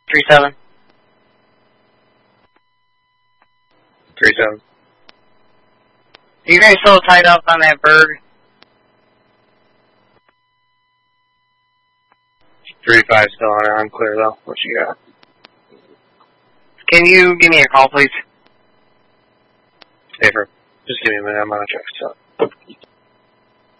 3-7. 3-7. Are you guys still tied up on that bird? 3-5 still on it. I'm clear though. What you got? Can you give me a call, please? Safer. Just give me a minute. I'm on a check. So.